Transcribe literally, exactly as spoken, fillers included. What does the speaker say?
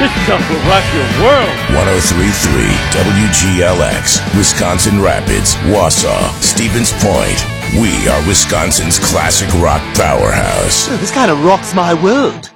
This stuff will rock your world. one oh three point three W G L X, Wisconsin Rapids, Wausau, Stevens Point. We are Wisconsin's classic rock powerhouse. This kind of rocks my world.